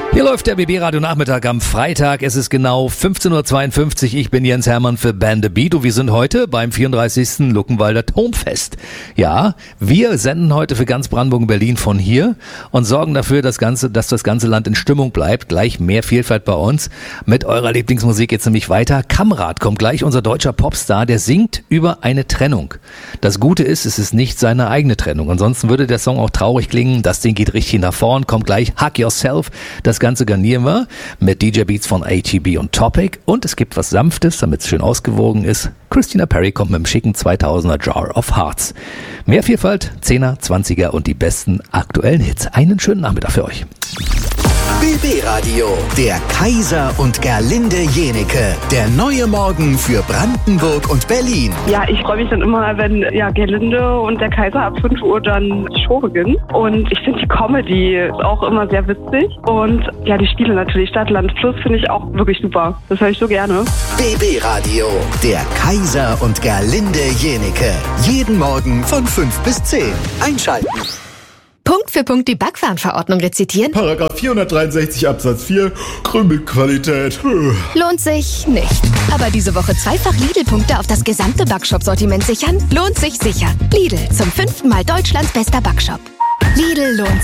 Hier läuft der BB-Radio Nachmittag am Freitag. Es ist genau 15.52 Uhr. Ich bin Jens Hermann für Band Beat und wir sind heute beim 34. Luckenwalder Tomfest. Ja, wir senden heute für ganz Brandenburg und Berlin von hier und sorgen dafür, dass das ganze Land in Stimmung bleibt. Gleich mehr Vielfalt bei uns. Mit eurer Lieblingsmusik geht's nämlich weiter. Kamrat kommt gleich, unser deutscher Popstar, der singt über eine Trennung. Das Gute ist, es ist nicht seine eigene Trennung. Ansonsten würde der Song auch traurig klingen. Das Ding geht richtig nach vorn. Kommt gleich Hug Yourself. Das Ganze garnieren wir mit DJ Beats von ATB und Topic und es gibt was Sanftes, damit es schön ausgewogen ist. Christina Perri kommt mit dem schicken 2000er Jar of Hearts. Mehr Vielfalt, 10er, 20er und die besten aktuellen Hits. Einen schönen Nachmittag für euch. BB Radio, der Kaiser und Gerlinde Jenike, der neue Morgen für Brandenburg und Berlin. Ja, ich freue mich dann immer, wenn Gerlinde und der Kaiser ab 5 Uhr dann die Show beginnen. Und ich finde die Comedy auch immer sehr witzig. Und ja, die Spiele natürlich, Stadt, Land, Plus finde ich auch wirklich super. Das höre ich so gerne. BB Radio, der Kaiser und Gerlinde Jenike. Jeden Morgen von 5 bis 10. Einschalten. Punkt für Punkt die Backwarenverordnung rezitieren? Paragraph 463 Absatz 4, Krümelqualität. Lohnt sich nicht. Aber diese Woche zweifach Lidl-Punkte auf das gesamte Backshop-Sortiment sichern? Lohnt sich sicher. Lidl, zum 5. Mal Deutschlands bester Backshop. Lidl lohnt